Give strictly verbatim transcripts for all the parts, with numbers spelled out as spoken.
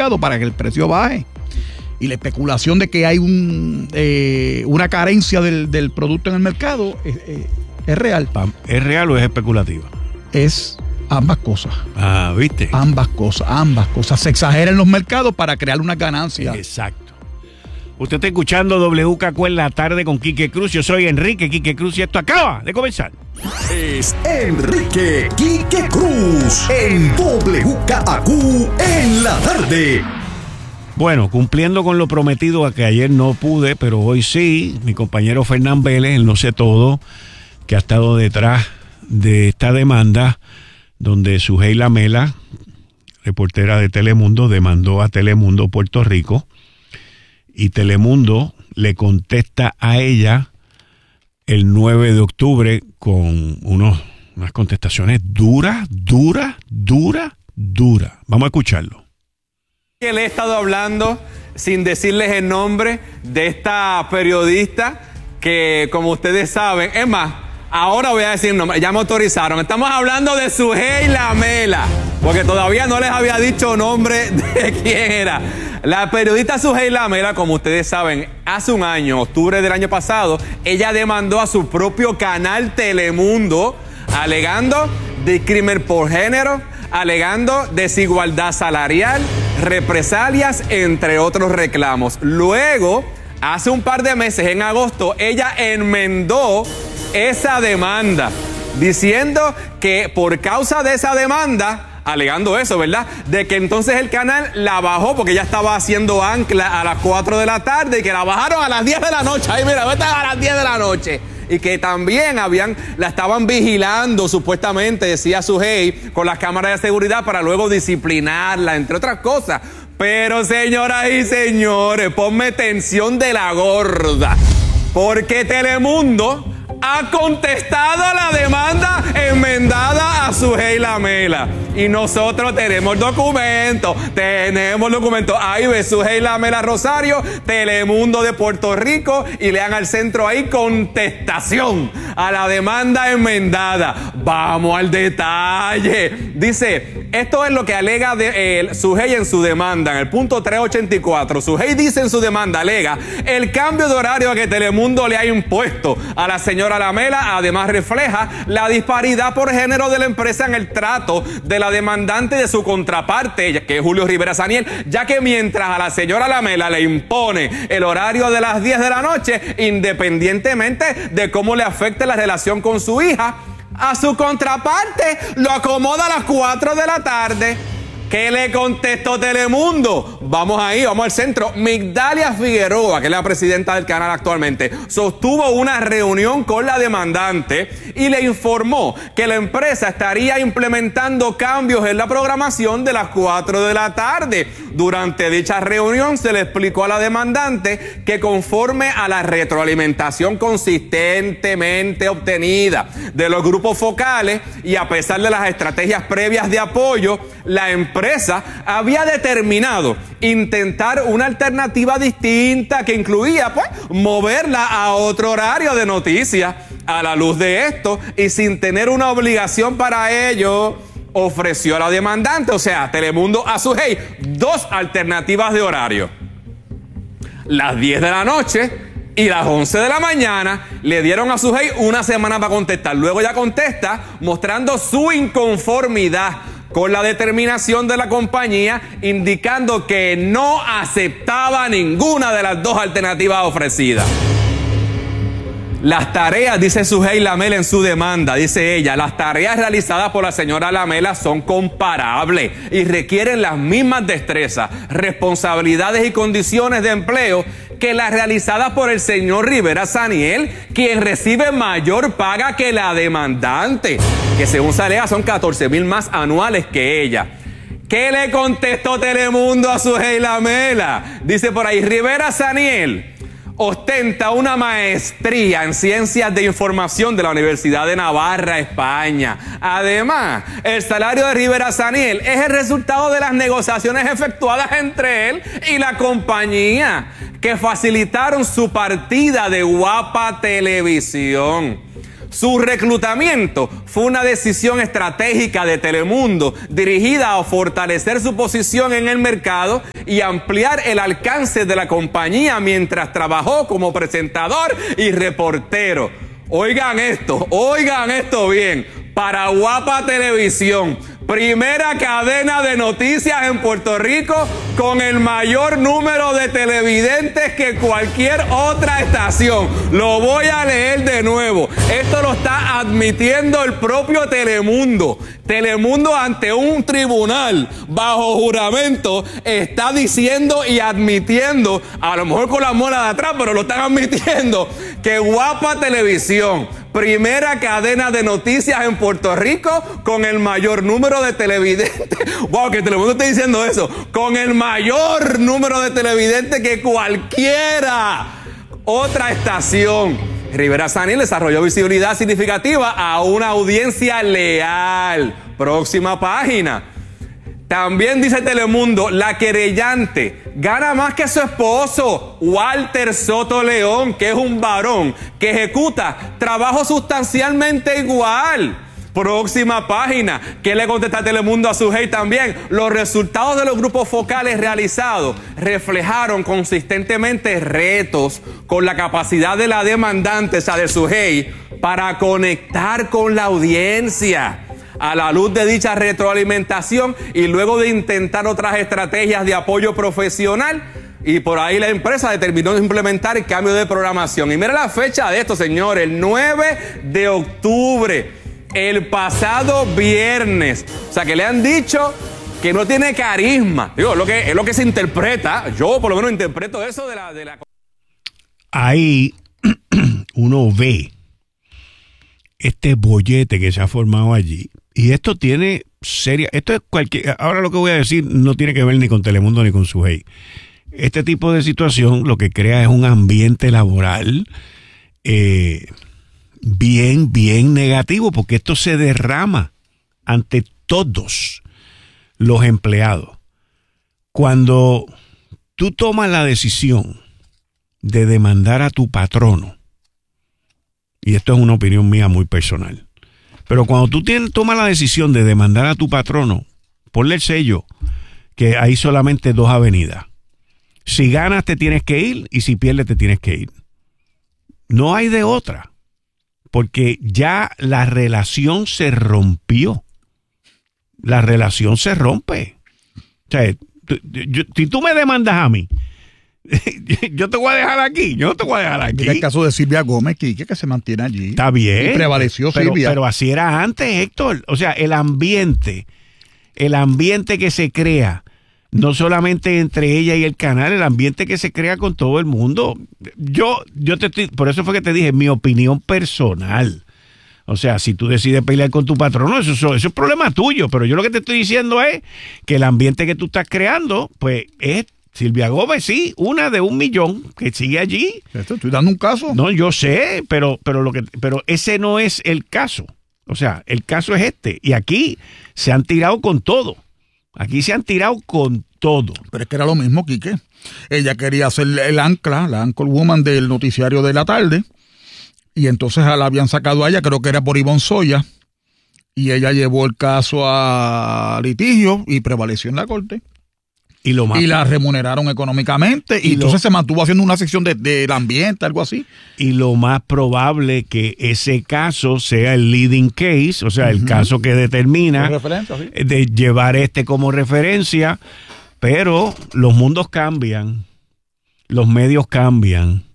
mercado para que el precio baje. Y la especulación de que hay un, eh, una carencia del, del producto en el mercado es, es, es real. ¿Es real o es especulativa? Es ambas cosas. Ah, ¿viste? Ambas cosas, ambas cosas. Se exagera en los mercados para crear una ganancia. Exacto. Usted está escuchando W K Q en la tarde con Quique Cruz. Yo soy Enrique Quique Cruz y esto acaba de comenzar. Es Enrique Quique Cruz en W K Q en la tarde. Bueno, cumpliendo con lo prometido, a que ayer no pude, pero hoy sí, mi compañero Fernán Vélez, el no sé todo, que ha estado detrás de esta demanda, donde Sujei Lamela, reportera de Telemundo, demandó a Telemundo Puerto Rico, y Telemundo le contesta a ella el nueve de octubre con unos, unas contestaciones duras, duras, duras, duras. Vamos a escucharlo. Le he estado hablando, sin decirles el nombre, de esta periodista que, como ustedes saben, es más, ahora voy a decir nombre, ya me autorizaron. Estamos hablando de Sujei Lamela, porque todavía no les había dicho nombre de quién era. La periodista Sujei Lamela, como ustedes saben, hace un año, octubre del año pasado, ella demandó a su propio canal Telemundo, alegando discrimen por género, alegando desigualdad salarial, represalias, entre otros reclamos. Luego, hace un par de meses, en agosto, ella enmendó esa demanda, diciendo que por causa de esa demanda, alegando eso, ¿verdad?, de que entonces el canal la bajó porque ya estaba haciendo ancla a las cuatro de la tarde y que la bajaron a las diez de la noche. Ahí mira, vete a las diez de la noche. Y que también habían, la estaban vigilando, supuestamente, decía Sujei, con las cámaras de seguridad para luego disciplinarla, entre otras cosas. Pero, señoras y señores, ponme tensión de la gorda, porque Telemundo ha contestado la demanda enmendada a Sujei Lamela. Y nosotros tenemos documentos, tenemos documentos. Ahí ve Sujei Lamela Rosario, Telemundo de Puerto Rico, y lean al centro ahí, contestación a la demanda enmendada. Vamos al detalle. Dice, esto es lo que alega de, eh, Sujei en su demanda, en el punto trescientos ochenta y cuatro. Sujei dice en su demanda, alega, el cambio de horario que Telemundo le ha impuesto a la señora Lamela, además refleja la disparidad por género de la empresa en el trato de la demandante de su contraparte, que es Julio Rivera Saniel, ya que mientras a la señora Lamela le impone el horario de las diez de la noche, independientemente de cómo le afecte la relación con su hija, a su contraparte lo acomoda a las cuatro de la tarde. ¿Qué le contestó Telemundo? Vamos ahí, vamos al centro. Migdalia Figueroa, que es la presidenta del canal actualmente, sostuvo una reunión con la demandante y le informó que la empresa estaría implementando cambios en la programación de las cuatro de la tarde. Durante dicha reunión se le explicó a la demandante que conforme a la retroalimentación consistentemente obtenida de los grupos focales y a pesar de las estrategias previas de apoyo, la empresa había determinado intentar una alternativa distinta que incluía, pues, moverla a otro horario de noticias. A la luz de esto y sin tener una obligación para ello, ofreció a la demandante, o sea, Telemundo, a Sujei, dos alternativas de horario. Las diez de la noche y las once de la mañana. Le dieron a Sujei una semana para contestar. Luego ya contesta mostrando su inconformidad con la determinación de la compañía, indicando que no aceptaba ninguna de las dos alternativas ofrecidas. Las tareas, dice Sujei Lamela en su demanda, dice ella, las tareas realizadas por la señora Lamela son comparables y requieren las mismas destrezas, responsabilidades y condiciones de empleo que las realizadas por el señor Rivera Saniel, quien recibe mayor paga que la demandante, que según se alega son catorce mil más anuales que ella. ¿Qué le contestó Telemundo a Sujei Lamela? Dice por ahí, Rivera Saniel ostenta una maestría en Ciencias de Información de la Universidad de Navarra, España. Además, el salario de Rivera Saniel es el resultado de las negociaciones efectuadas entre él y la compañía, que facilitaron su partida de Guapa Televisión. Su reclutamiento fue una decisión estratégica de Telemundo dirigida a fortalecer su posición en el mercado y ampliar el alcance de la compañía mientras trabajó como presentador y reportero. Oigan esto, oigan esto bien, para Guapa Televisión, primera cadena de noticias en Puerto Rico con el mayor número de televidentes que cualquier otra estación. Lo voy a leer de nuevo. Esto lo está admitiendo el propio Telemundo. Telemundo ante un tribunal bajo juramento está diciendo y admitiendo, a lo mejor con la muela de atrás, pero lo están admitiendo, que Guapa Televisión, primera cadena de noticias en Puerto Rico con el mayor número de televidentes. Wow, que Telemundo está diciendo eso. Con el mayor número de televidentes que cualquiera otra estación. Rivera Sanil desarrolló visibilidad significativa a una audiencia leal. Próxima página. También dice Telemundo, la querellante gana más que su esposo, Walter Soto León, que es un varón que ejecuta trabajo sustancialmente igual. Próxima página. ¿Qué le contesta Telemundo a Sujei también? Los resultados de los grupos focales realizados reflejaron consistentemente retos con la capacidad de la demandante, o sea, de Sujei, para conectar con la audiencia. A la luz de dicha retroalimentación y luego de intentar otras estrategias de apoyo profesional, y por ahí la empresa determinó implementar el cambio de programación. Y mira la fecha de esto, señores, el nueve de octubre, el pasado viernes. O sea, que le han dicho que no tiene carisma. Digo, es lo que, es lo que se interpreta. Yo por lo menos interpreto eso de la... De la... Ahí uno ve este bollete que se ha formado allí. Y esto tiene seria... Esto es cualquier... Ahora lo que voy a decir no tiene que ver ni con Telemundo ni con Sujei. Este tipo de situación lo que crea es un ambiente laboral eh, bien, bien negativo, porque esto se derrama ante todos los empleados. Cuando tú tomas la decisión de demandar a tu patrono, y esto es una opinión mía muy personal, pero cuando tú tienes, tomas la decisión de demandar a tu patrono, ponle el sello que hay solamente dos avenidas. Si ganas te tienes que ir y si pierdes te tienes que ir. No hay de otra, porque ya la relación se rompió. La relación se rompe. O sea, tú, yo, si tú me demandas a mí, yo te voy a dejar aquí, yo no te voy a dejar aquí. Mira el caso de Silvia Gómez, Quique, que se mantiene allí. Está bien. Y prevaleció pero, Silvia. Pero así era antes, Héctor. O sea, el ambiente, el ambiente que se crea, no solamente entre ella y el canal, el ambiente que se crea con todo el mundo. Yo, yo te estoy, por eso fue que te dije, mi opinión personal. O sea, si tú decides pelear con tu patrono, eso, eso, eso es problema tuyo. Pero yo lo que te estoy diciendo es que el ambiente que tú estás creando, pues es Silvia Gómez, sí, una de un millón que sigue allí. Esto, estoy dando un caso. No, yo sé, pero, pero, lo que, pero ese no es el caso. O sea, el caso es este. Y aquí se han tirado con todo. Aquí se han tirado con todo. Pero es que era lo mismo, Quique. Ella quería ser el ancla, la anchor woman del noticiario de la tarde. Y entonces la habían sacado a ella, creo que era por Ivonne Soya. Y ella llevó el caso a litigio y prevaleció en la corte. Y, lo más, y la remuneraron económicamente y, y entonces lo, se mantuvo haciendo una sección del de, de ambiente, algo así. Y lo más probable que ese caso sea el leading case, o sea, el uh-huh. caso que determina ¿sí? de llevar este como referencia, pero los mundos cambian, los medios cambian.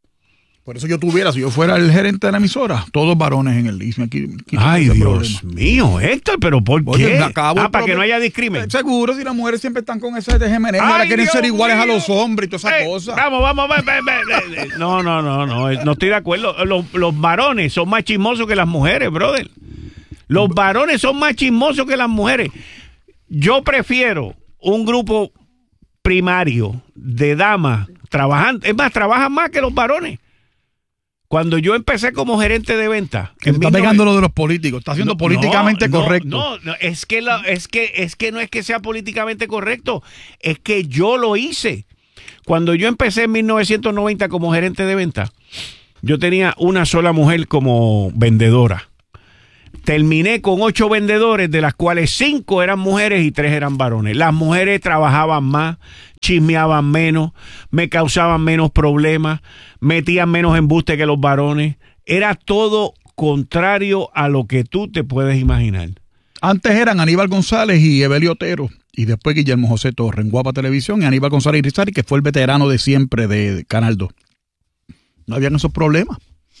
Por eso yo tuviera, si yo fuera el gerente de la emisora, todos varones en el listme. Aquí, aquí Ay, Dios problema. mío, Héctor, ¿pero por Oye, qué? Ah, para que no haya discrimen. Seguro, si las mujeres siempre están con ese de gemenes, ahora quieren Dios ser iguales mío. a los hombres y toda esa eh, cosa. Vamos, vamos, vamos. No, no, no, no, no estoy de acuerdo. Los, los varones son más chismosos que las mujeres, brother. Los varones son más chismosos que las mujeres. Yo prefiero un grupo primario de damas trabajando, es más, trabajan más que los varones. Cuando yo empecé como gerente de venta, que está pegando lo de los políticos, está siendo no, políticamente no, correcto. No, no, es que la, es que es que no es que sea políticamente correcto, es que yo lo hice. Cuando yo empecé en mil novecientos noventa como gerente de venta, yo tenía una sola mujer como vendedora. Terminé con ocho vendedores, de las cuales cinco eran mujeres y tres eran varones. Las mujeres trabajaban más, chismeaban menos, me causaban menos problemas, metían menos embuste que los varones. Era todo contrario a lo que tú te puedes imaginar. Antes eran Aníbal González y Evelio Otero, y después Guillermo José Torres en Guapa Televisión, y Aníbal González Irizarry, que fue el veterano de siempre de Canal dos. No habían esos problemas.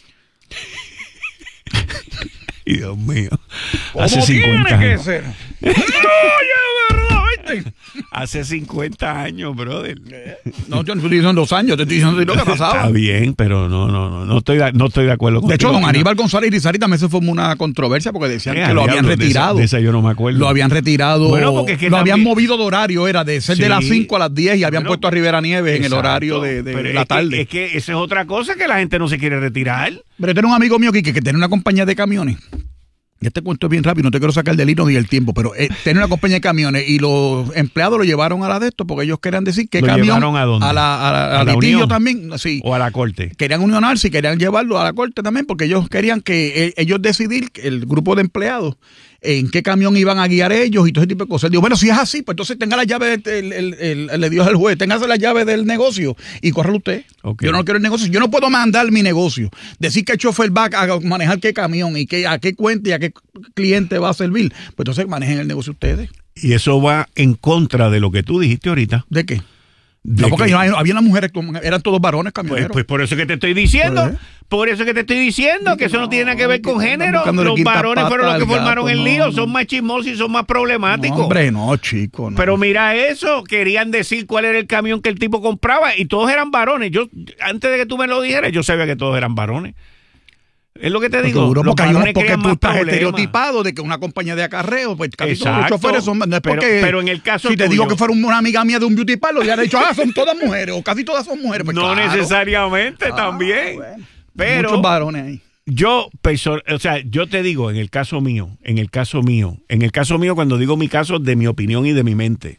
Dios mío. ¿Cómo Hace cincuenta tiene años. que ser? No, ya es verdad, ¿viste? Hace cincuenta años, brother. No, yo no estoy diciendo dos años, te estoy diciendo lo que pasaba. Está bien, pero no, no, no, no estoy de, no estoy de acuerdo con De hecho, don Aníbal González Irizarry también se formó una controversia porque decían Eh, que lo habían diablo, de retirado. esa- de esa yo no me acuerdo. Lo habían retirado. Bueno, porque es que lo también- habían movido de horario, era de ser Sí. de las cinco a las diez y habían Bueno, puesto a Rivera Nieves en el Exacto. horario de, de Pero la es que- tarde. es que esa es otra cosa que la gente no se quiere retirar. Pero yo tengo un amigo mío, Quique, que tiene una compañía de camiones. Y este cuento es bien rápido, no te quiero sacar del hilo ni del tiempo, pero eh, tiene una compañía de camiones y los empleados lo llevaron a la de esto porque ellos querían decir que ¿Lo camión. llevaron a dónde? A la, a la, ¿A a la litigio unión? también, sí. O a la corte. Querían unionarse y querían llevarlo a la corte también porque ellos querían que eh, ellos decidir, el grupo de empleados, en qué camión iban a guiar ellos y todo ese tipo de cosas. Él dijo, bueno, si es así, pues entonces tenga la llave, el, el, el, el- le dio al juez, téngase la llave del negocio y córrelo usted. Ok. Yo no quiero el negocio, yo no puedo mandar mi negocio. Decir que el chofer va a manejar qué camión y qué, a qué cuenta y a qué cliente va a servir. Pues entonces manejen el negocio ustedes. Y eso va en contra de lo que tú dijiste ahorita. ¿De qué? De No, porque que- no, había unas mujeres, eran todos varones Pues, camioneros. pues por eso que te estoy diciendo, Pues, ¿eh? por eso que te estoy diciendo que eso no tiene nada que ver con Están género. buscándole Los quinta varones pata fueron los que al formaron gato, el no. lío, son más chismosos y son más problemáticos. No, hombre, no, chico. No. Pero mira eso, querían decir cuál era el camión que el tipo compraba y todos eran varones. Yo antes de que tú me lo dijeras, yo sabía que todos eran varones. Es lo que te digo. Seguro, los porque, hay unos, varones porque crean tú más estás problemas. estereotipado de que una compañía de acarreo, pues casi todos los Exacto. choferes son. No es Pero- porque, pero en el caso si te tuyo- digo que fuera una amiga mía de un beauty parlor, le han dicho, ah, son todas mujeres, o casi todas son mujeres. Pues No claro. necesariamente Ah, también. bueno. Pero Muchos varones ahí. yo, perso- o sea, yo te digo, en el caso mío, en el caso mío, en el caso mío, cuando digo mi caso, de mi opinión y de mi mente,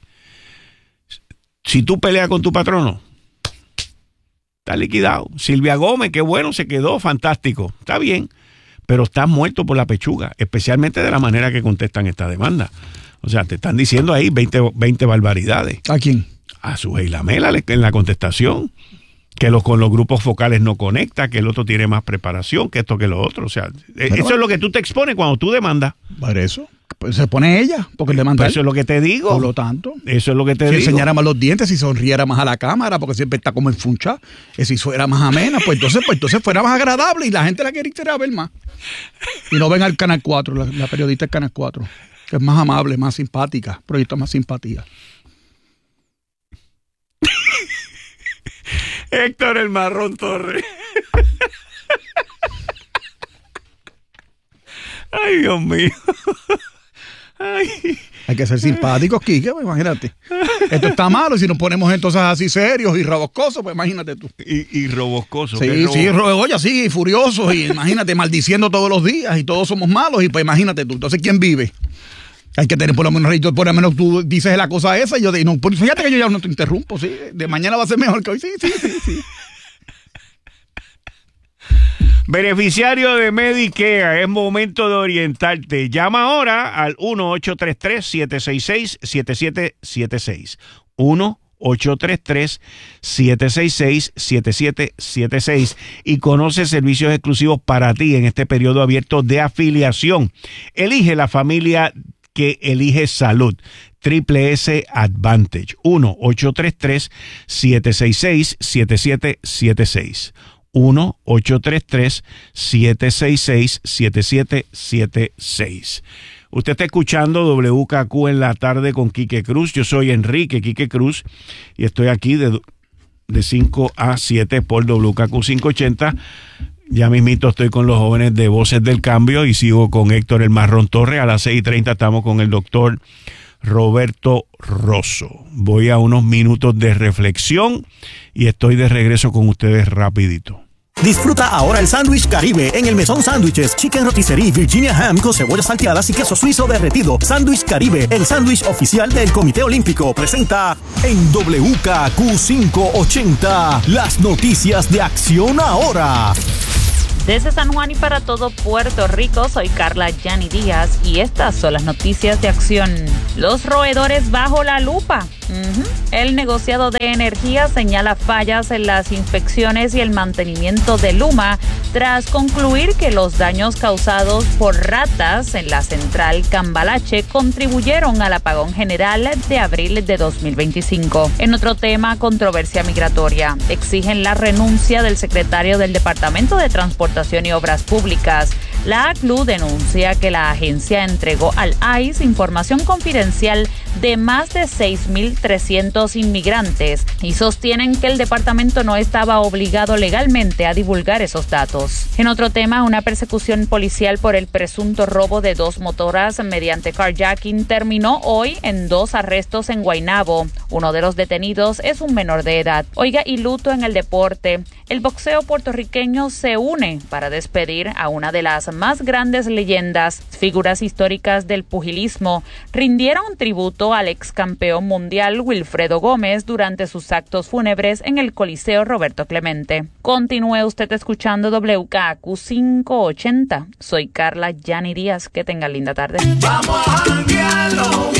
si tú peleas con tu patrono, está liquidado. Silvia Gómez, qué bueno, se quedó, fantástico, está bien, pero estás muerto por la pechuga, especialmente de la manera que contestan esta demanda. O sea, te están diciendo ahí veinte, veinte barbaridades. ¿A quién? A Sujei Lamela en la contestación, que los, con los grupos focales no conecta, que el otro tiene más preparación, que esto que lo otro. O sea, eso bueno. es lo que tú te expones cuando tú demandas. Por eso. Pues se pone ella, porque le manda. Pues eso es lo que te digo. Por lo tanto, Eso es lo que te si digo. enseñara más los dientes, si sonriera más a la cámara, porque siempre está como enfunchada, eh, si fuera más amena, pues entonces, pues entonces fuera más agradable y la gente la quería ver más. Y no ven al Canal cuatro, la, la periodista del Canal cuatro, que es más amable, más simpática, proyecta más simpatía. Héctor el Marrón Torres. Ay, Dios mío. Ay. Hay que ser simpáticos, Quique, pues imagínate. Esto está malo y si nos ponemos entonces así serios y roboscosos, pues imagínate tú. Y, y roboscoso. Sí, ¿qué robo? sí, ro- oye, sí, furiosos y imagínate, maldiciendo todos los días y todos somos malos y pues imagínate tú. Entonces, ¿quién vive? Hay que tener por lo menos rédito, por lo menos tú dices la cosa esa y yo digo, no, pues, fíjate que yo ya no te interrumpo, sí, de mañana va a ser mejor que hoy, sí, sí, sí, sí. Beneficiario de Medicare, es momento de orientarte. Llama ahora al uno ocho tres tres, siete seis seis, siete siete siete seis. uno ocho tres tres, siete seis seis, siete siete siete seis y conoce servicios exclusivos para ti en este periodo abierto de afiliación. Elige la familia que elige salud. Triple S Advantage. uno ocho tres tres, siete seis seis, siete siete siete seis. uno ocho tres tres, siete seis seis, siete siete siete seis. Usted está escuchando W K Q en la tarde con Quique Cruz. Yo soy Enrique Quique Cruz y estoy aquí de, de cinco a siete por W K Q quinientos ochenta. Ya mismito estoy con los jóvenes de Voces del Cambio y sigo con Héctor el Marrón Torres. A las seis y treinta estamos con el doctor Roberto Rosso. Voy a unos minutos de reflexión y estoy de regreso con ustedes rapidito. Disfruta ahora el sándwich Caribe en el Mesón Sándwiches, Chicken Rotisserie Virginia Ham con cebollas salteadas y queso suizo derretido. Sándwich Caribe, el sándwich oficial del Comité Olímpico, presenta en W K Q quinientos ochenta las noticias de Acción Ahora. Desde San Juan y para todo Puerto Rico, soy Carla Yani Díaz y estas son las noticias de acción. Los roedores bajo la lupa. Uh-huh. El negociado de energía señala fallas en las inspecciones y el mantenimiento de Luma tras concluir que los daños causados por ratas en la central Cambalache contribuyeron al apagón general de abril de dos mil veinticinco. En otro tema, controversia migratoria. Exigen la renuncia del secretario del Departamento de Transportación y Obras Públicas. La A C L U denuncia que la agencia entregó al I C E información confidencial de más de seis mil trescientos inmigrantes y sostienen que el departamento no estaba obligado legalmente a divulgar esos datos. En otro tema, una persecución policial por el presunto robo de dos motoras mediante carjacking terminó hoy en dos arrestos en Guaynabo. Uno de los detenidos es un menor de edad. Oiga, y luto en el deporte. El boxeo puertorriqueño se une para despedir a una de las más grandes leyendas, figuras históricas del pugilismo. Rindieron tributo al ex campeón mundial Wilfredo Gómez durante sus actos fúnebres en el Coliseo Roberto Clemente. Continúe usted escuchando W K A Q quinientos ochenta. Soy Carla Yani Díaz. Que tenga linda tarde. Vamos a janguear los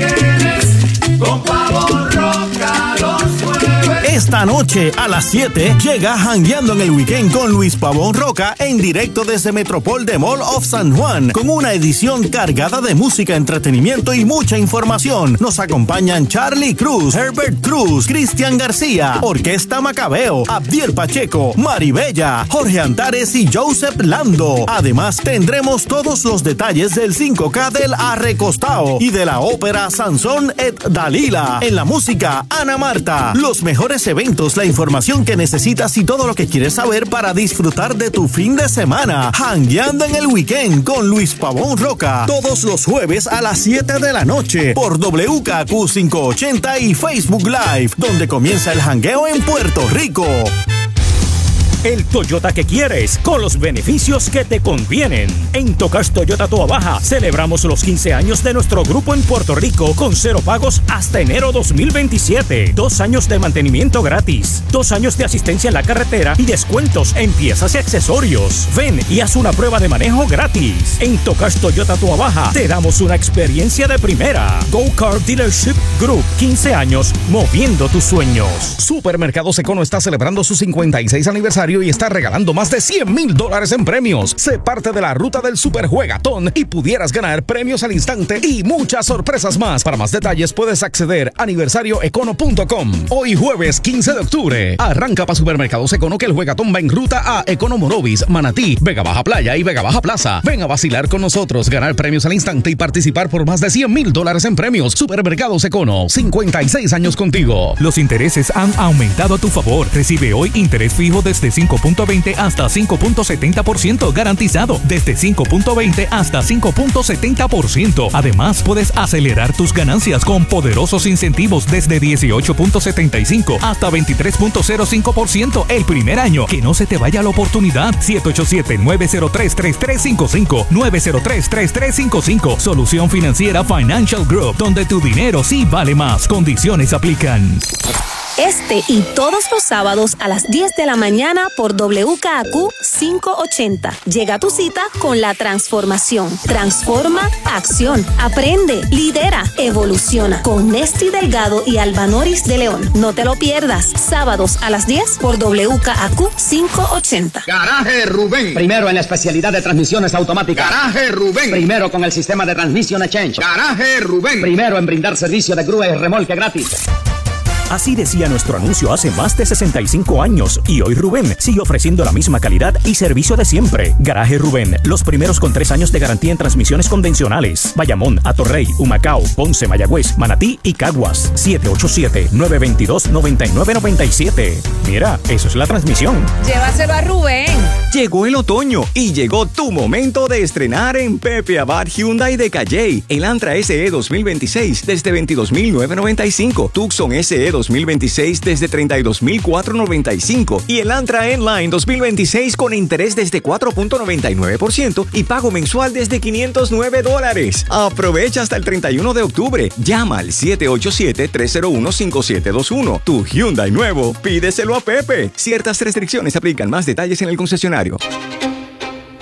weekends con Pavón Roca los jueves. Esta noche a las siete llega Jangueando en el Weekend con Luis Pavón Roca en directo desde Metropol de Mall of San Juan con una edición cargada de música, entretenimiento y mucha información. Nos acompañan Charlie Cruz, Herbert Cruz, Cristian García, Orquesta Macabeo, Abdiel Pacheco, Maribella, Jorge Antares y Joseph Lando. Además tendremos todos los detalles del cinco K del Arrecostao y de la ópera Sansón et Dalila. En la música, Ana Marta. Los mejores eventos, la información que necesitas y todo lo que quieres saber para disfrutar de tu fin de semana. Jangueando en el Weekend con Luis Pavón Roca. Todos los jueves a las siete de la noche por W K A Q quinientos ochenta y Facebook Live, donde comienza el jangueo en Puerto Rico. El Toyota que quieres, con los beneficios que te convienen. En Tocas Toyota Toa Baja, celebramos los quince años de nuestro grupo en Puerto Rico con cero pagos hasta enero dos mil veintisiete. Dos años de mantenimiento gratis, dos años de asistencia en la carretera y descuentos en piezas y accesorios. Ven y haz una prueba de manejo gratis. En Tocas Toyota Toa Baja, te damos una experiencia de primera. Go Car Dealership Group, quince años moviendo tus sueños. Supermercados Econo está celebrando su cincuenta y seis aniversario y está regalando más de cien mil dólares en premios. Sé parte de la ruta del Superjuegatón y pudieras ganar premios al instante y muchas sorpresas más. Para más detalles puedes acceder a aniversario econo punto com. Hoy jueves quince de octubre, arranca para Supermercados Econo que el juegatón va en ruta a Econo Morovis, Manatí, Vega Baja Playa y Vega Baja Plaza. Ven a vacilar con nosotros, ganar premios al instante y participar por más de cien mil dólares en premios. Supermercados Econo, cincuenta y seis años contigo. Los intereses han aumentado a tu favor. Recibe hoy interés fijo desde cinco punto veinte hasta cinco punto setenta por ciento garantizado, desde cinco punto veinte hasta cinco punto setenta por ciento. Además, puedes acelerar tus ganancias con poderosos incentivos desde dieciocho punto setenta y cinco hasta veintitrés punto cero cinco por ciento el primer año. Que no se te vaya la oportunidad. siete ocho siete, nueve cero tres, tres tres cinco cinco, nueve cero tres, tres tres cinco cinco. Solución Financiera Financial Group, donde tu dinero sí vale más. Condiciones aplican. Este y todos los sábados a las diez de la mañana por W K A Q quinientos ochenta. Llega a tu cita con la transformación. Transforma acción. Aprende, lidera, evoluciona. Con Nesti Delgado y Albanoris de León. No te lo pierdas. Sábados a las diez por W K A Q quinientos ochenta. Garaje Rubén. Primero en la especialidad de transmisiones automáticas. Garaje Rubén. Primero con el sistema de Transmission Exchange. Garaje Rubén. Primero en brindar servicio de grúa y remolque gratis. Así decía nuestro anuncio hace más de sesenta y cinco años y hoy Rubén sigue ofreciendo la misma calidad y servicio de siempre. Garaje Rubén, los primeros con tres años de garantía en transmisiones convencionales. Bayamón, Atorrey, Humacao, Ponce, Mayagüez, Manatí y Caguas. siete ocho siete, nueve dos dos, nueve nueve nueve siete. Mira, eso es la transmisión. Llévaselo a Rubén. Llegó el otoño y llegó tu momento de estrenar en Pepe Abad Hyundai de Calley. El Antra S E dos mil veintiséis desde veintidós mil novecientos noventa y cinco. Tucson S E dos mil veintiséis desde treinta y dos mil cuatrocientos noventa y cinco y el Antra N-Line dos mil veintiséis con interés desde cuatro punto noventa y nueve por ciento y pago mensual desde quinientos nueve dólares. Aprovecha hasta el treinta y uno de octubre. Llama al siete ocho siete, tres cero uno, cinco siete dos uno. Tu Hyundai nuevo, pídeselo a Pepe. Ciertas restricciones aplican. Más detalles en el concesionario.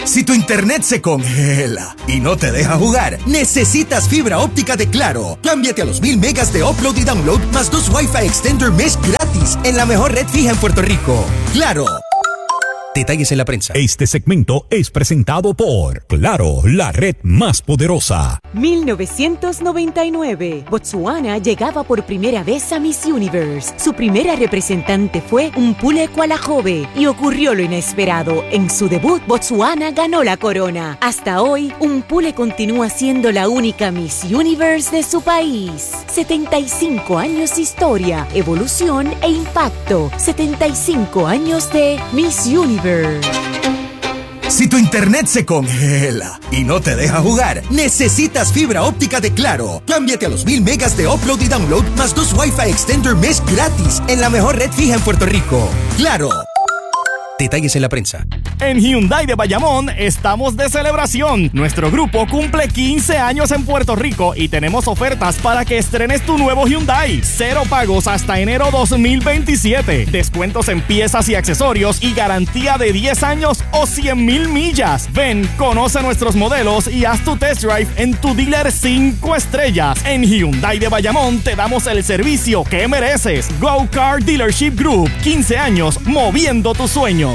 Si tu internet se congela y no te deja jugar, necesitas fibra óptica de Claro. Cámbiate a los mil megas de upload y download más dos Wi-Fi Extender Mesh gratis en la mejor red fija en Puerto Rico. Claro. Detalles en la prensa. Este segmento es presentado por Claro, la red más poderosa. mil novecientos noventa y nueve. Botsuana llegaba por primera vez a Miss Universe. Su primera representante fue Mpule Kwalajobe y ocurrió lo inesperado. En su debut, Botsuana ganó la corona. Hasta hoy, Mpule continúa siendo la única Miss Universe de su país. setenta y cinco años de historia, evolución e impacto. setenta y cinco años de Miss Universe. Si tu internet se congela y no te deja jugar, necesitas fibra óptica de Claro. Cámbiate a los mil megas de upload y download más dos Wi-Fi Extender Mesh gratis en la mejor red fija en Puerto Rico. Claro. Detalles en la prensa. En Hyundai de Bayamón estamos de celebración. Nuestro grupo cumple quince años en Puerto Rico y tenemos ofertas para que estrenes tu nuevo Hyundai. Cero pagos hasta enero dos mil veintisiete. Descuentos en piezas y accesorios y garantía de diez años o cien mil millas. Ven, conoce nuestros modelos y haz tu test drive en tu dealer cinco estrellas. En Hyundai de Bayamón te damos el servicio que mereces. Go Car Dealership Group. quince años moviendo tus sueños.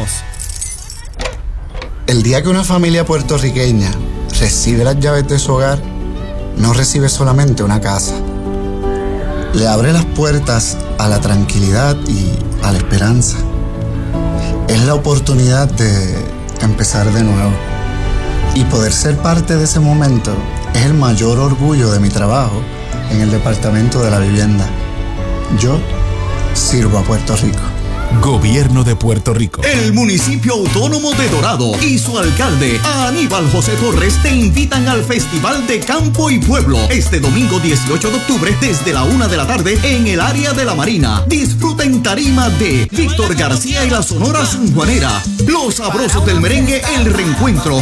El día que una familia puertorriqueña recibe las llaves de su hogar, no recibe solamente una casa. Le abre las puertas a la tranquilidad y a la esperanza. Es la oportunidad de empezar de nuevo. Y poder ser parte de ese momento es el mayor orgullo de mi trabajo en el Departamento de la Vivienda. Yo sirvo a Puerto Rico. Gobierno de Puerto Rico. El municipio autónomo de Dorado y su alcalde Aníbal José Torres te invitan al Festival de Campo y Pueblo este domingo dieciocho de octubre desde la una de la tarde en el área de la Marina. Disfruta en tarima de Víctor García y la Sonora Sanjuanera, Los Sabrosos del Merengue, El Reencuentro